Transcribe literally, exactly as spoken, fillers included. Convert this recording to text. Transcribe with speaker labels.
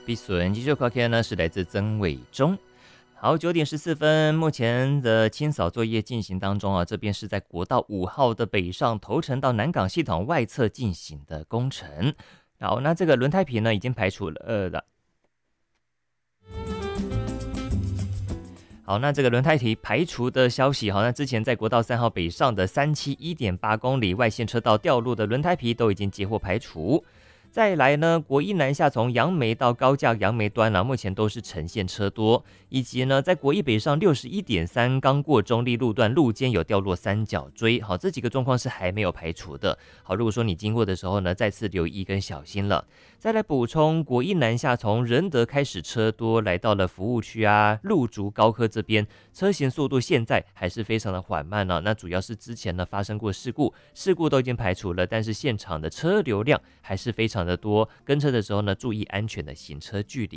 Speaker 1: 必损急救快看呢是来自曾伟忠。好，九点十四分，目前的清扫作业进行当中啊，这边是在国道五号的北上头城到南港系统外侧进行的工程。好，那这个轮胎皮呢已经排除了呃了。好，那这个轮胎皮排除的消息，好，那之前在国道三号北上的三七一点八公里外线车道掉落的轮胎皮都已经截获排除。再来呢，国一南下从杨梅到高架杨梅端啦，目前都是呈现车多，以及呢，在国一北上六十一点三刚过中立路段路肩有掉落三角锥，好，这几个状况是还没有排除的。好，如果说你经过的时候呢，再次留意跟小心了。再来补充，国一南下从仁德开始车多，来到了服务区啊、路竹高科这边，车行速度现在还是非常的缓慢呢、啊。那主要是之前呢发生过事故，事故都已经排除了，但是现场的车流量还是非常的多，跟车的时候呢，注意安全的行车距离。